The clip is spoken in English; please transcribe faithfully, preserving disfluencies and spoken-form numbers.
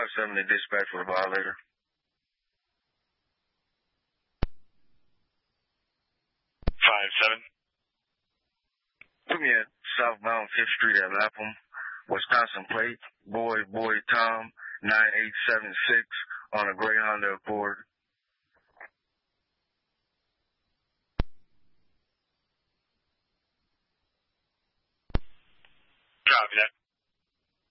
five seven to dispatch for the violator. five seven. Put me at southbound fifth Street at Lapham, Wisconsin plate, boy, boy, Tom, nine eight seven six on a gray Honda Accord. Copy that.